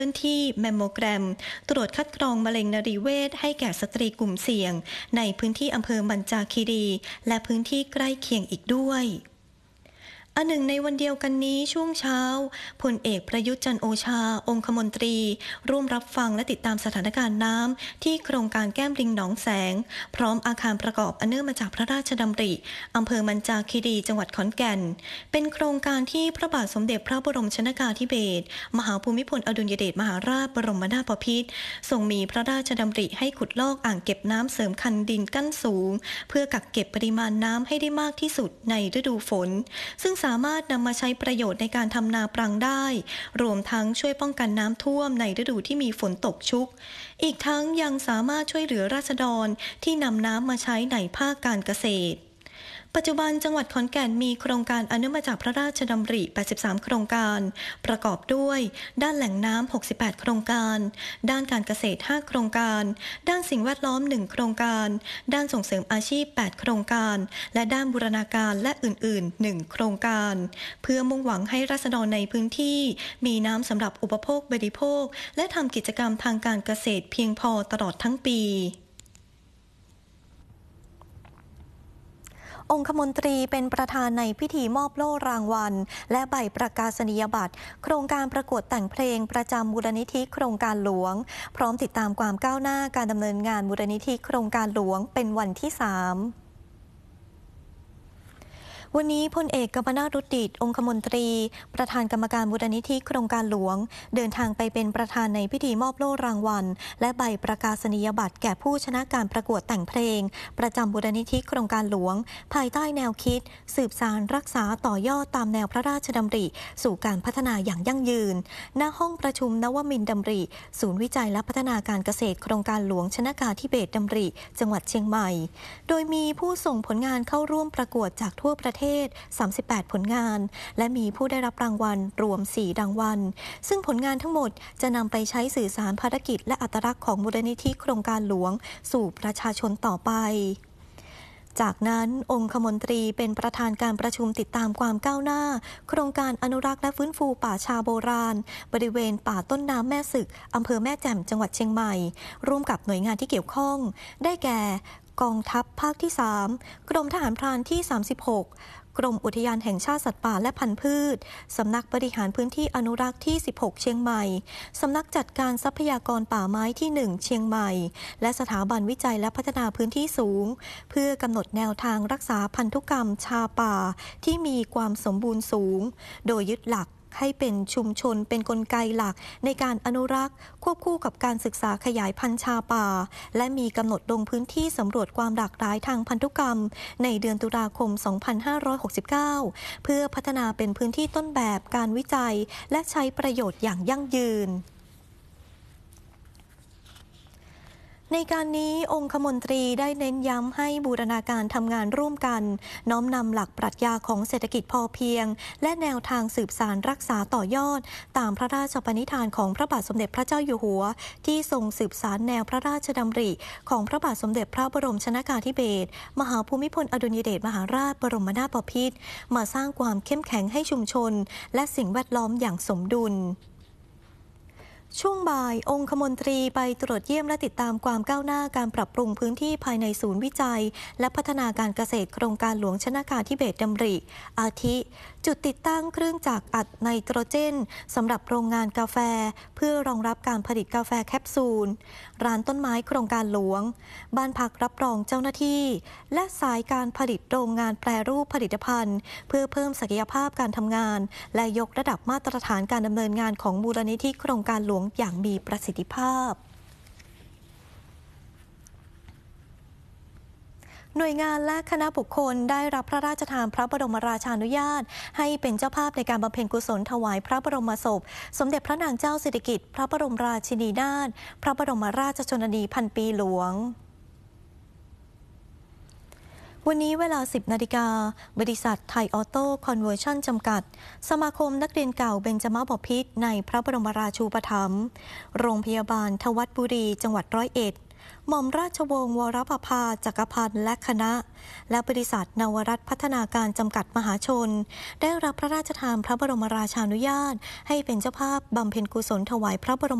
พื้นที่แมมโมแกรมตรวจคัดกรองมะเร็งนรีเวชให้แก่สตรีกลุ่มเสี่ยงในพื้นที่อำเภอมัญจาคีรีและพื้นที่ใกล้เคียงอีกด้วยอันหนึ่งในวันเดียวกันนี้ช่วงเช้าพลเอกประยุทธ์จันทร์โอชาองคมนตรีร่วมรับฟังและติดตามสถานการณ์น้ำที่โครงการแก้มลิงหนองแสงพร้อมอาคารประกอบอันเนื่องมาจากพระราชดำริอำเภอมัญจาคีรีจังหวัดขอนแก่นเป็นโครงการที่พระบาทสมเด็จพระบรมชนกาธิเบศรมหาภูมิพลอดุลยเดชมหาราชบรมนาถบพิตรทรงมีพระราชดำริให้ขุดลอกอ่างเก็บน้ำเสริมคันดินกั้นสูงเพื่อกักเก็บปริมาณน้ำให้ได้มากที่สุดในฤดูฝนซึ่งสามารถนำมาใช้ประโยชน์ในการทำนาปรังได้รวมทั้งช่วยป้องกันน้ำท่วมในฤดูที่มีฝนตกชุกอีกทั้งยังสามารถช่วยเหลือราษฎรที่นำน้ำมาใช้ในภาคการเกษตรปัจจุบันจังหวัดขอนแก่นมีโครงการอันเนื่องมาจากพระราชดำริ83โครงการประกอบด้วยด้านแหล่งน้ำ68โครงการด้านการเกษตร5โครงการด้านสิ่งแวดล้อม1โครงการด้านส่งเสริมอาชีพ8โครงการและด้านบูรณาการและอื่นๆ1โครงการเพื่อมุ่งหวังให้ราษฎรในพื้นที่มีน้ำสำหรับอุปโภคบริโภคและทำกิจกรรมทางการเกษตรเพียงพอตลอดทั้งปีองคมนตรีเป็นประธานในพิธีมอบโล่รางวัลและใบประกาศนียบัตรโครงการประกวดแต่งเพลงประจำมูลนิธิโครงการหลวงพร้อมติดตามความก้าวหน้าการดำเนินงานมูลนิธิโครงการหลวงเป็นวันที่ 3วันนี้พลเอกกัมปนาท รุตดิษฐ์องคมนตรีประธานกรรมการมูลนิธิโครงการหลวงเดินทางไปเป็นประธานในพิธีมอบโล่รางวัลและใบประกาศนียบัตรแก่ผู้ชนะการประกวดแต่งเพลงประจำมูลนิธิโครงการหลวงภายใต้แนวคิดสืบสานรักษาต่อยอดตามแนวพระราชดำริสู่การพัฒนาอย่างยั่งยืนณห้องประชุมนวมินทร์ดำริศูนย์วิจัยและพัฒนาการเกษตรโครงการหลวงชนกาธิเบศรดำริจังหวัดเชียงใหม่โดยมีผู้ส่งผลงานเข้าร่วมประกวดจากทั่วประเทศ38ผลงานและมีผู้ได้รับรางวัลรวม4รางวัลซึ่งผลงานทั้งหมดจะนำไปใช้สื่อสารภารกิจและอัตลักษณ์ของมูลนิธิโครงการหลวงสู่ประชาชนต่อไปจากนั้นองคมนตรีเป็นประธานการประชุมติดตามความก้าวหน้าโครงการอนุรักษ์และฟื้นฟูป่าชาโบราณบริเวณป่าต้นน้ำแม่สึกอำเภอแม่แจ่มจังหวัดเชียงใหม่ร่วมกับหน่วยงานที่เกี่ยวข้องได้แก่กองทัพภาคที่3กรมทหารพรานที่36กรมอุทยานแห่งชาติสัตว์ป่าและพันธุ์พืชสำนักบริหารพื้นที่อนุรักษ์ที่16เชียงใหม่สำนักจัดการทรัพยากรป่าไม้ที่1เชียงใหม่และสถาบันวิจัยและพัฒนาพื้นที่สูงเพื่อกำหนดแนวทางรักษาพันธุกรรมชาป่าที่มีความสมบูรณ์สูงโดยยึดหลักให้เป็นชุมชนเป็นกลไกหลักในการอนุรักษ์ควบคู่กับการศึกษาขยายพันธุ์ชาป่าและมีกำหนดลงพื้นที่สำรวจความหลากหลายทางพันธุกรรมในเดือนตุลาคม 2569 เพื่อพัฒนาเป็นพื้นที่ต้นแบบการวิจัยและใช้ประโยชน์อย่างยั่งยืนในการนี้องคมนตรีได้เน้นย้ำให้บูรณาการทำงานร่วมกันน้อมนำหลักปรัชญาของเศรษฐกิจพอเพียงและแนวทางสืบสานรักษาต่อยอดตามพระราชปณิธานของพระบาทสมเด็จพระเจ้าอยู่หัวที่ทรงสืบสานแนวพระราชดำริของพระบาทสมเด็จพระบรมชนกาธิเบศรมหาภูมิพลอดุลยเดชมหาราชบรมนาถบพิตรมาสร้างความเข้มแข็งให้ชุมชนและสิ่งแวดล้อมอย่างสมดุลช่วงบ่ายองคมนตรีไปตรวจเยี่ยมและติดตามความก้าวหน้าการปรับปรุงพื้นที่ภายในศูนย์วิจัยและพัฒนาการเกษตรโครงการหลวงชนกาธิเบศรดำริอาทิจุดติดตั้งเครื่องจักรอัดไนโตรเจนสำหรับโรงงานกาแฟเพื่อรองรับการผลิตกาแฟแคปซูลร้านต้นไม้โครงการหลวงบ้านพักรับรองเจ้าหน้าที่และสายการผลิตโรงงานแปรรูปผลิตภัณฑ์เพื่อเพิ่มศักยภาพการทำงานและยกระดับมาตรฐานการดำเนินงานของมูลนิธิโครงการหลวงอย่างมีประสิทธิภาพหน่วยงานและคณะบุคคลได้รับพระราชทานพระบรมราชานุญาตให้เป็นเจ้าภาพในการบำเพ็ญกุศลถวายพระบรมศพสมเด็จพระนางเจ้าสิริกิติ์พระบรมราชินีนาถพระบรมราชชนนีพันปีหลวงวันนี้เวลา 10 นาฬิกาบริษัทไทยออโต้คอนเวอร์ชั่นจำกัดสมาคมนักเรียนเก่าเบญจมาบพิตรในพระบรมราชูปถัมภ์โรงพยาบาลทวัดบุรีจังหวัด101 หม่อมราชวงศ์วรประภาจักรพันธ์และคณะและบริษัทนวรัตน์พัฒนาการจำกัดมหาชนได้รับพระราชทานพระบรมราชานุญาตให้เป็นเจ้าภาพบำเพ็ญกุศลถวายพระบรม